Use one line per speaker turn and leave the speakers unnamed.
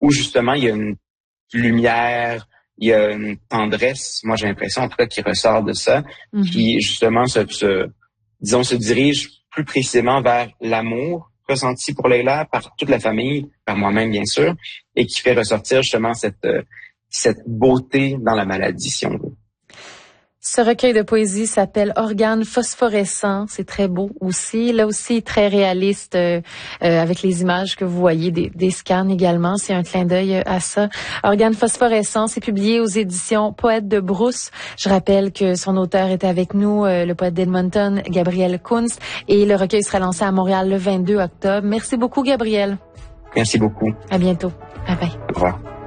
où justement il y a une lumière, il y a une tendresse, moi j'ai l'impression en tout cas qui ressort de ça, qui justement se dirige plus précisément vers l'amour ressenti pour Leila par toute la famille, par moi-même bien sûr, et qui fait ressortir justement cette beauté dans la maladie, si on veut.
Ce recueil de poésie s'appelle Organes phosphorescents. C'est très beau aussi. Là aussi, très réaliste avec les images que vous voyez, des scans également. C'est un clin d'œil à ça. Organes phosphorescents, c'est publié aux éditions Poète de Brousse. Je rappelle que son auteur est avec nous, le poète d'Edmonton, Gabriel Kunz. Et le recueil sera lancé à Montréal le 22 octobre. Merci beaucoup, Gabriel.
Merci beaucoup.
À bientôt. Bye bye.
Au revoir.